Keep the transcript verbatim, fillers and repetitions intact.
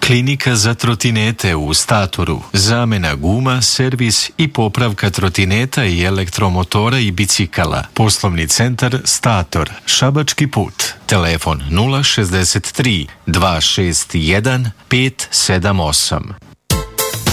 Klinika za trotinete u Statoru. Zamena guma, servis i popravka trotineta i elektromotora i bicikala. Poslovni centar Stator, Šabački put. Telefon nula šezdeset tri, dva šest jedan, pet sedam osam.